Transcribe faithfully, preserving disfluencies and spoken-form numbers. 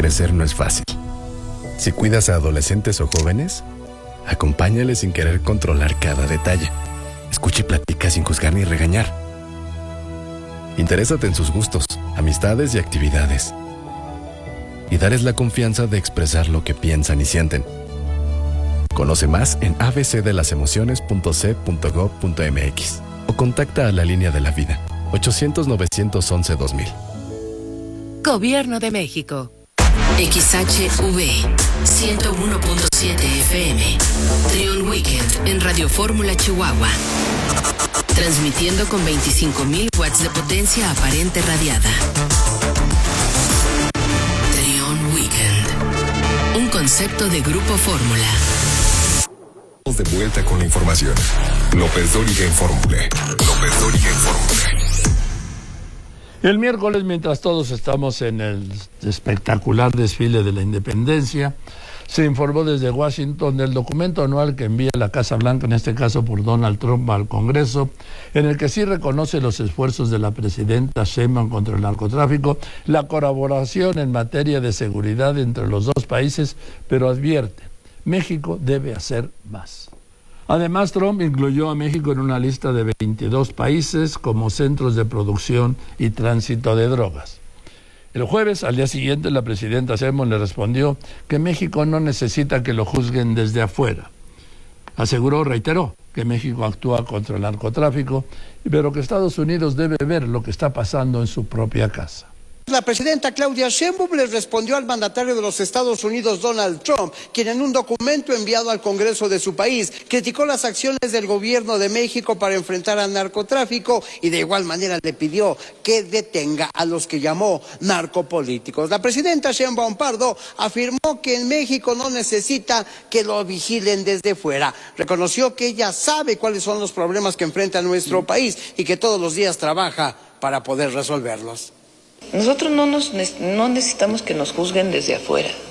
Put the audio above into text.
crecer no es fácil. Si cuidas a adolescentes o jóvenes, acompáñales sin querer controlar cada detalle. Escucha y platica sin juzgar ni regañar. Interésate en sus gustos, amistades y actividades. Y darles la confianza de expresar lo que piensan y sienten. Conoce más en a b c de las emociones punto c punto gov punto m x o contacta a la línea de la vida ochocientos, novecientos once, dos mil. Gobierno de México. X H V ciento uno punto siete F M. Trión Weekend en Radio Fórmula Chihuahua. Transmitiendo con veinticinco mil watts de potencia aparente radiada. Trión Weekend. Un concepto de Grupo Fórmula. De vuelta con la información. López Dóriga en Fórmula. López Dóriga en Fórmula. El miércoles, mientras todos estamos en el espectacular desfile de la independencia, se informó desde Washington del documento anual que envía la Casa Blanca, en este caso por Donald Trump, al Congreso, en el que sí reconoce los esfuerzos de la presidenta Sheinbaum contra el narcotráfico, la colaboración en materia de seguridad entre los dos países, pero advierte: México debe hacer más. Además, Trump incluyó a México en una lista de veintidós países como centros de producción y tránsito de drogas. El jueves, al día siguiente, la presidenta Sheinbaum le respondió que México no necesita que lo juzguen desde afuera. Aseguró, reiteró, que México actúa contra el narcotráfico, pero que Estados Unidos debe ver lo que está pasando en su propia casa. La presidenta Claudia Sheinbaum le respondió al mandatario de los Estados Unidos, Donald Trump, quien en un documento enviado al Congreso de su país criticó las acciones del gobierno de México para enfrentar al narcotráfico y de igual manera le pidió que detenga a los que llamó narcopolíticos. La presidenta Sheinbaum Pardo afirmó que en México no necesita que lo vigilen desde fuera. Reconoció que ella sabe cuáles son los problemas que enfrenta nuestro país y que todos los días trabaja para poder resolverlos. Nosotros no, nos, no necesitamos que nos juzguen desde afuera.